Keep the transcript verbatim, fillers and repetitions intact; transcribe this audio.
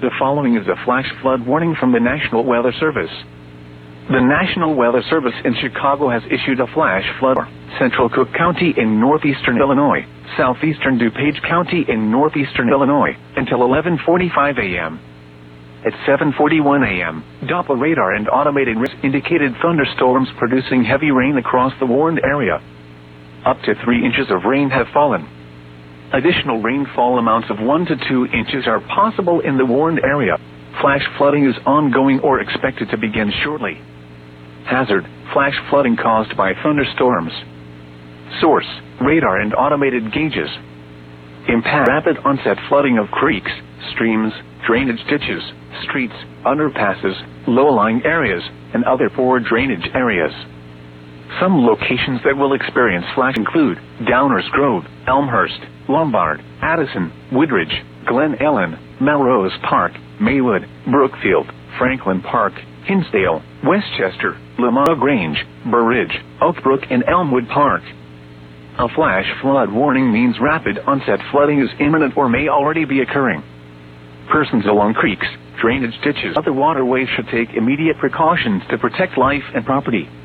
The following is a flash flood warning from the National Weather Service. The National Weather Service in Chicago has issued a flash flood for Central Cook County in northeastern Illinois, southeastern DuPage County in northeastern Illinois, until eleven forty-five a m At seven forty-one a m, Doppler radar and automated risk indicated thunderstorms producing heavy rain across the warned area. Up to three inches of rain have fallen. Additional rainfall amounts of one to two inches are possible in the warned area. Flash flooding is ongoing or expected to begin shortly. Hazard: flash flooding caused by thunderstorms. Source: radar and automated gauges. Impact: rapid onset flooding of creeks, streams, drainage ditches, streets, underpasses, low-lying areas, and other poor drainage areas. Some locations that will experience flash include Downers Grove, Elmhurst, Lombard, Addison, Woodridge, Glen Ellen, Melrose Park, Maywood, Brookfield, Franklin Park, Hinsdale, Westchester, Lamar Grange, Burridge, Oakbrook, and Elmwood Park. A flash flood warning means rapid onset flooding is imminent or may already be occurring. Persons along creeks, drainage ditches, and other waterways should take immediate precautions to protect life and property.